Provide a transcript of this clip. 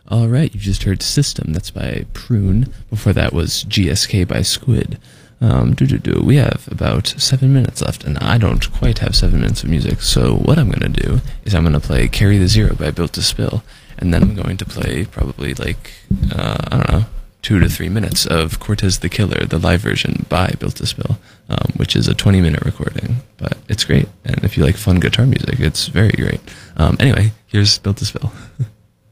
All right, you just heard System. That's by Prune. Before that was GSK by Squid. We have about 7 minutes left, and I don't quite have 7 minutes of music. So what I'm going to do is I'm going to play Carry the Zero by Built to Spill, and then I'm going to play probably like, I don't know, 2 to 3 minutes of Cortez the Killer, the live version by Built to Spill, which is a 20-minute recording, but it's great. And if you like fun guitar music, it's very great. Anyway, here's Built to Spill.